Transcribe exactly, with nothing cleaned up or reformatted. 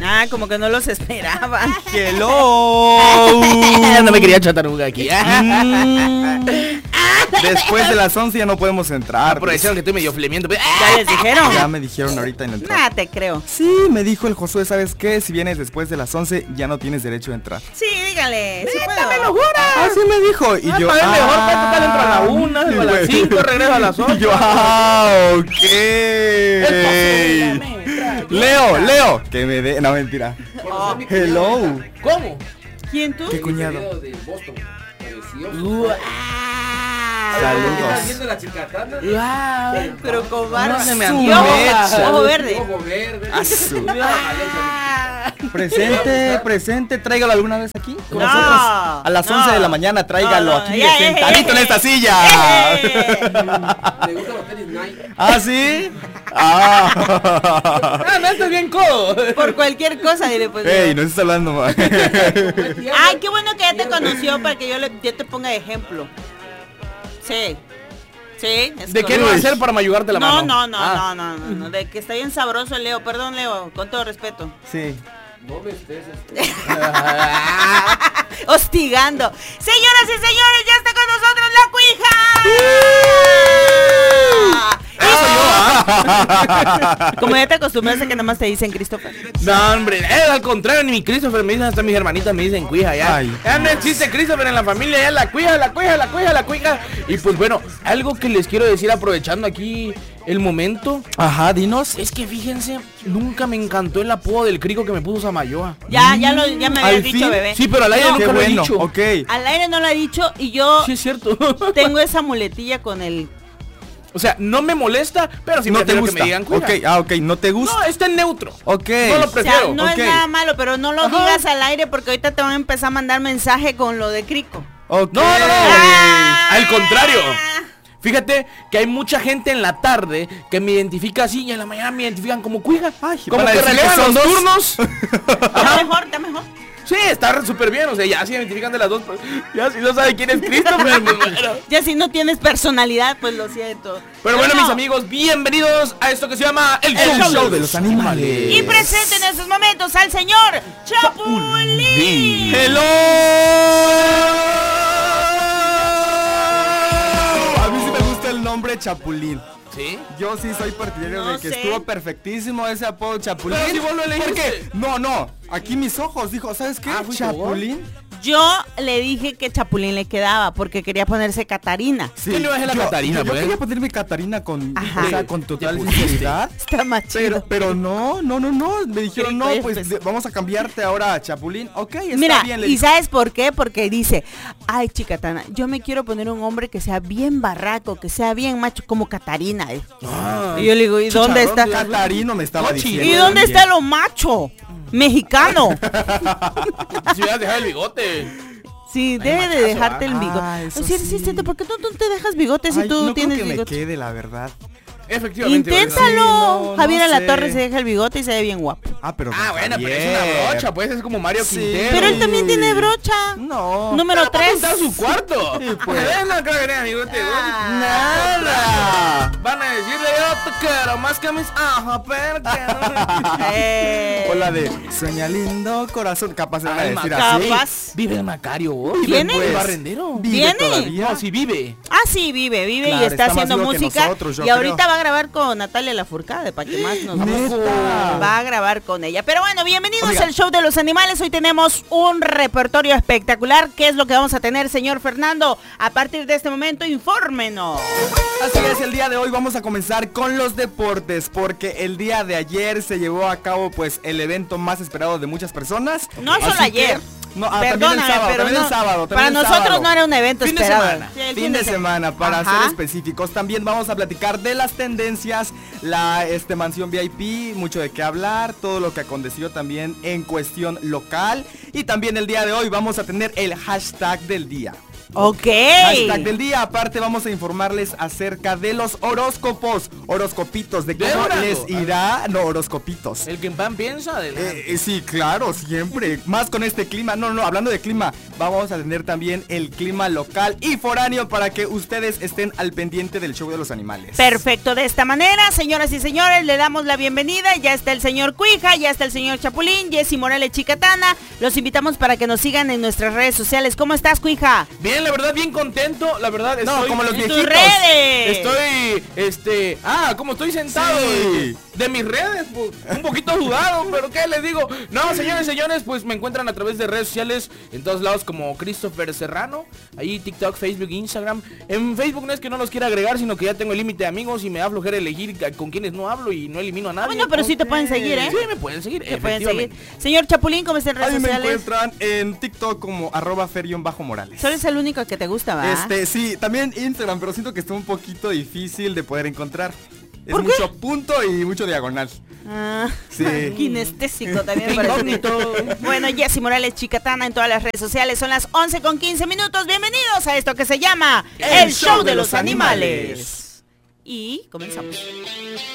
Ah, como que no los esperaban. ¡Hello! No me quería chataruga aquí. Después de las once ya no podemos entrar. Aprovecharon que estoy medio flemiendo. ¿Ya les dijeron? Ya me dijeron ahorita en la entrada. Nada, te creo. Sí, me dijo el Josué, ¿sabes qué? Si vienes después de las once ya no tienes derecho a entrar. Sí, dígale. Sí puedo. ¡Me lo juras! Así me dijo. Y Ah, yo, para ver, mejor para total entro a la ah, una, a las güey. cinco, regreso a las ocho. Y yo, ah, ok. Leo, Leo. Que me dé, no, mentira. Oh. Hello. ¿Cómo? ¿Quién tú? ¿Qué cuñado? De Boston. Precioso. Uh, Saludos. ¿Estás viendo la chicatana? wow. Pero con barba. No se me Y antoja. ojo, ojo verde. Ojo verde. A su- Ah. Presente, presente, tráigalo alguna vez aquí con No, nosotros. A las no. once de la mañana, tráigalo No, no, aquí, ya, sentadito eh, en eh, esta silla. Eh. Me gustan los tenis Nike. ¿Ah, sí? Ah. Ah, no, estoy bien codo. Por cualquier cosa, dile pues. Ey, no estás hablando mal. Ay, qué bueno que ya te conoció para que yo, le, yo te ponga de ejemplo. Sí. Sí, es ¿De qué correcto. no hacer para ayudarte la No, mano? no, no, Ah. no, no, no, no, de que está bien sabroso Leo, perdón Leo, con todo respeto. Sí. No me estés. Este. Hostigando. Señoras y señores, ya está con nosotros la cuija. Como ya te acostumbraste a que nada más te dicen Christopher. No, hombre, eh, al contrario, ni mi Christopher me dicen, hasta mis hermanitas me dicen cuija ya. Ay. Ya no existe Christopher en la familia, ya la cuija, la cuija, la cuija, la cuija. Y pues bueno, algo que les quiero decir aprovechando aquí el momento, Ajá, dinos. es que fíjense, nunca me encantó el apodo del crico que me puso Samayoa. Ya, ya lo, ya me Al habías dicho, fin. bebé. Sí, pero al aire No, Qué nunca lo he bueno, dicho. ok. al aire no lo ha dicho y yo Sí, es cierto. tengo esa muletilla con el. O sea, no me molesta, pero sí No te prefiero gusta. que me digan cuija. Ok, ah, ok, no te gusta. No, está en neutro. Ok. No lo O sea, prefiero. no ok. es nada malo, pero no lo Ajá. digas al aire porque ahorita te van a empezar a mandar mensaje con lo de crico. Ok. No, no, no. Ah. Al contrario. Fíjate que hay mucha gente en la tarde que me identifica así y en la mañana me identifican como cuija. Ay, Como van a que decir que relevan son los dos. turnos. Está mejor, está mejor. Sí, está súper bien. O sea, ya se identifican de las dos. Pero ya si no sabe quién es Christopher, pues bueno. Ya si no tienes personalidad, pues lo siento. Pero bueno, no. mis amigos, bienvenidos a esto que se llama El, El Show, show de los animales. Y presenten en estos momentos al señor Chapulín. Hello. A mí sí me gusta el nombre Chapulín. ¿Sí? Yo sí soy partidario No de que sé. estuvo perfectísimo ese apodo Chapulín. Pero si vos lo elegiste. Porque, no, no, aquí mis ojos dijo, ¿sabes qué? Ah, ¿fuiste vos? Chapulín. Yo le dije que Chapulín le quedaba porque quería ponerse Catarina. Sí, ¿Qué le vas a la yo- Catarina, Yo, yo pues? quería ponerme Catarina con, Ajá. o sea, con total Te pusiste. sinceridad. Está más Pero, chido. pero no, no, no, no. Me dijeron, Crico, no, ya pues empezó. de- vamos a cambiarte ahora a Chapulín. Ok, está Mira, bien. le ¿y dije. sabes por qué? Porque dice, ay, chicatana, yo me quiero poner un hombre que sea bien barraco, que sea bien macho, como Catarina. eh. Ah, Y yo le digo, ¿y dónde chicharrón está? de- Catarino me estaba Cochi. diciendo. ¿Y dónde también. está lo macho? Mexicano. Si hubieras dejado el bigote. Sí, debe de machazo, dejarte el ah. bigote. Ah, eso sí, sí, sí. sí, ¿por qué tú no te dejas bigote si Ay, tú no creo tienes que me bigote? quede, la verdad. Efectivamente. Inténtalo. Sí, no, Javier no Alatorre sé. se deja el bigote y se ve bien guapo. Ah, pero Ah, con bueno, pero es Javier. una brocha, pues es como Mario Sí. Quintero. Pero él también tiene brocha. No. Número Pero para tres. pintar su cuarto. Sí, pues. Eh, no creo que tenga bigote. Ah. Nada. Van a decirle yo te quiero más que mis ajá, porque Eh, Hola de sueña lindo corazón. Capaz se van a Ay, decir Maca- así. capaz. Vive el Macario, vos. ¿Viene? El Pues, barrendero. ¿Vive ¿Viene? todavía? No, si vive. Ah, sí, vive, vive Claro, y está, está más haciendo vivo que música. nosotros, yo y ahorita creo. va a grabar con Natalia Lafourcade, para que más nos Neta. va a grabar con ella. Pero bueno, bienvenidos Oiga. al show de los animales. Hoy tenemos un repertorio espectacular. ¿Qué es lo que vamos a tener, señor Fernando? A partir de este momento, infórmenos. Así es, el día de hoy vamos a comenzar con los deportes, porque el día de ayer se llevó a cabo pues el evento más esperado de muchas personas. No solo Así ayer. que- no, ah, también el Perdóname, sábado, pero también no, el sábado, para también el nosotros sábado. no era un evento Fin de esperado. semana. Sí, el Fin de semana, para Ajá. ser específicos. También vamos a platicar de las tendencias, la este mansión V I P, mucho de qué hablar, todo lo que aconteció también en cuestión local. Y también el día de hoy vamos a tener el hashtag del día. Ok. Hashtag del día. Aparte vamos a informarles acerca de los horóscopos. Horoscopitos, de ¿De cómo verdad? les irá. No, horoscopitos. El que en pan piensa, adelante. Eh, eh, sí, claro, siempre. Más con este clima. No, no, hablando de clima, vamos a tener también el clima local y foráneo para que ustedes estén al pendiente del show de los animales. Perfecto, de esta manera, señoras y señores, le damos la bienvenida. Ya está el señor Cuija, ya está el señor Chapulín, Jessy Morales Chicatana. Los invitamos para que nos sigan en nuestras redes sociales. ¿Cómo estás, Cuija? Bien, la verdad, bien contento. La verdad, No, estoy... como los En tus viejitos. redes. Estoy, este, ah, como estoy sentado Sí. de, de mis redes, pues, un poquito sudado, pero ¿qué les digo? No, señores, señores, pues me encuentran a través de redes sociales en todos lados como Christopher Serrano, ahí TikTok, Facebook, Instagram. En Facebook no es que no los quiera agregar, sino que ya tengo el límite de amigos y me da flojera elegir con quienes no hablo y no elimino a nadie. Bueno, pero sí te pueden seguir, ¿eh? Sí, me pueden seguir, Te pueden seguir. efectivamente. Señor Chapulín, ¿cómo está en A redes mí me sociales? encuentran en TikTok como arroba ferion-morales. Solo es el único que te gusta, ¿va? Este, sí, también Instagram, pero siento que está un poquito difícil de poder encontrar. Es ¿Por qué? mucho punto y mucho diagonal. Ah, Sí. kinestésico también parece. Incógnito. Bueno, Jessy Morales Chicatana en todas las redes sociales. Son las once con quince minutos. Bienvenidos a esto que se llama El, Show de los Animales. Y comenzamos.